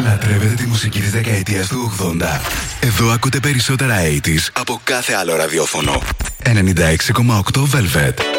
Λατρεύετε τη μουσική της δεκαετίας του 80? Εδώ ακούτε περισσότερα 80's από κάθε άλλο ραδιόφωνο. 96,8 Velvet.